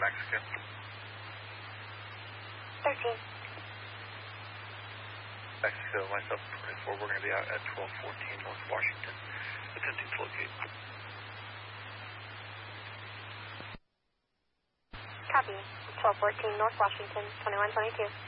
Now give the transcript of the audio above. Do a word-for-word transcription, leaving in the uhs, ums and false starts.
Mexico. thirteen. Mexico, myself, twenty-four. We're going to be out at twelve fourteen North Washington. Attempting to locate. Copy. twelve fourteen North Washington, twenty-one twenty-two.